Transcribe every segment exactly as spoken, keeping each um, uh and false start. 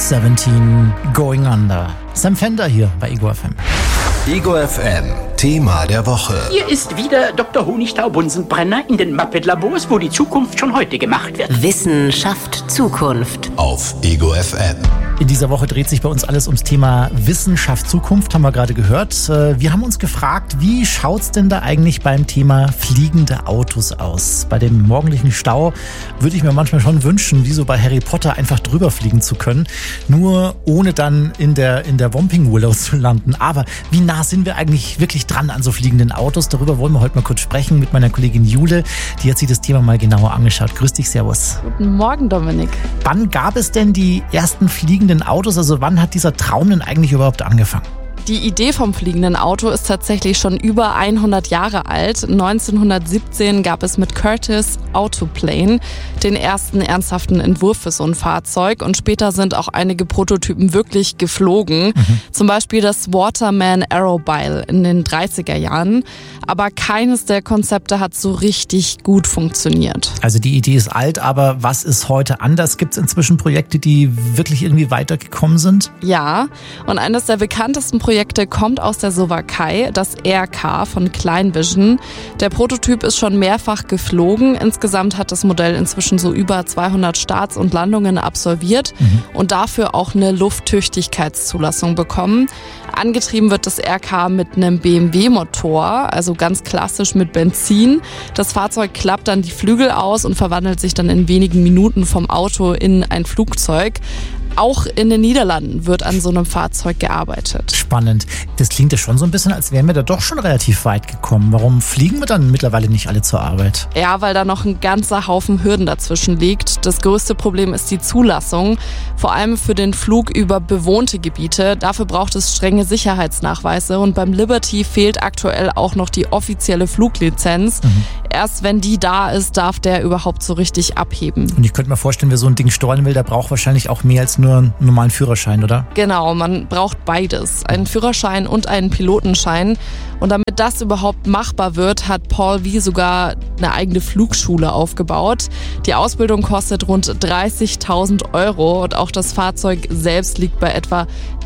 siebzehn Going Under. Sam Fender hier bei Ego F M. Ego F M, Thema der Woche. Hier ist wieder Doktor Honigtau-Bunsenbrenner in den Muppet-Labors, wo die Zukunft schon heute gemacht wird. Wissenschaft Zukunft. Auf Ego F M. In dieser Woche dreht sich bei uns alles ums Thema Wissenschaft Zukunft, haben wir gerade gehört. Wir haben uns gefragt, wie schaut's denn da eigentlich beim Thema fliegende Autos aus? Bei dem morgendlichen Stau würde ich mir manchmal schon wünschen, wie so bei Harry Potter einfach drüber fliegen zu können, nur ohne dann in der, in der Whomping Willow zu landen. Aber wie nah sind wir eigentlich wirklich dran an so fliegenden Autos? Darüber wollen wir heute mal kurz sprechen mit meiner Kollegin Jule. Die hat sich das Thema mal genauer angeschaut. Grüß dich, servus. Guten Morgen, Dominik. Wann gab es denn die ersten fliegenden Autos? Also wann hat dieser Traum denn eigentlich überhaupt angefangen? Die Idee vom fliegenden Auto ist tatsächlich schon über hundert Jahre alt. neunzehnhundertsiebzehn gab es mit Curtiss Autoplane den ersten ernsthaften Entwurf für so ein Fahrzeug und später sind auch einige Prototypen wirklich geflogen. Mhm. Zum Beispiel das Waterman Aerobile in den dreißiger Jahren. Aber keines der Konzepte hat so richtig gut funktioniert. Also die Idee ist alt, aber was ist heute anders? Gibt es inzwischen Projekte, die wirklich irgendwie weitergekommen sind? Ja, und eines der bekanntesten Projekte kommt aus der Slowakei, das R K von Kleinvision. Der Prototyp ist schon mehrfach geflogen. Insgesamt hat das Modell inzwischen so über zweihundert Starts und Landungen absolviert mhm. und dafür auch eine Lufttüchtigkeitszulassung bekommen. Angetrieben wird das R K mit einem B M W-Motor, also ganz klassisch mit Benzin. Das Fahrzeug klappt dann die Flügel aus und verwandelt sich dann in wenigen Minuten vom Auto in ein Flugzeug. Auch in den Niederlanden wird an so einem Fahrzeug gearbeitet. Spannend. Das klingt ja schon so ein bisschen, als wären wir da doch schon relativ weit gekommen. Warum fliegen wir dann mittlerweile nicht alle zur Arbeit? Ja, weil da noch ein ganzer Haufen Hürden dazwischen liegt. Das größte Problem ist die Zulassung, vor allem für den Flug über bewohnte Gebiete. Dafür braucht es strenge Sicherheitsnachweise und beim Liberty fehlt aktuell auch noch die offizielle Fluglizenz. Mhm. Erst wenn die da ist, darf der überhaupt so richtig abheben. Und ich könnte mir vorstellen, wer so ein Ding steuern will, der braucht wahrscheinlich auch mehr als nur einen normalen Führerschein, oder? Genau, man braucht beides. Einen Führerschein und einen Pilotenschein. Und damit das überhaupt machbar wird, hat Paul V. sogar eine eigene Flugschule aufgebaut. Die Ausbildung kostet rund dreißigtausend Euro und auch das Fahrzeug selbst liegt bei etwa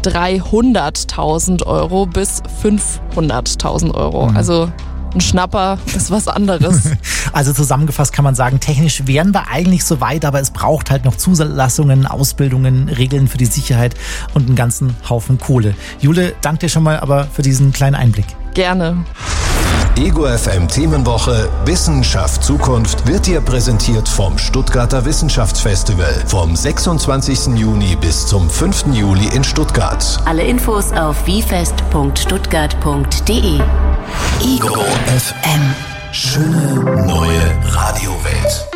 dreihunderttausend Euro bis fünfhunderttausend Euro. Mhm. Also ein Schnapper ist was anderes. Also zusammengefasst kann man sagen, technisch wären wir eigentlich so weit, aber es braucht halt noch Zulassungen, Ausbildungen, Regeln für die Sicherheit und einen ganzen Haufen Kohle. Jule, danke dir schon mal aber für diesen kleinen Einblick. Gerne. Ego F M Themenwoche Wissenschaft Zukunft wird dir präsentiert vom Stuttgarter Wissenschaftsfestival vom sechsundzwanzigsten Juni bis zum fünften Juli in Stuttgart. Alle Infos auf wifest punkt stuttgart punkt de. Ego F M. Schöne neue Radiowelt.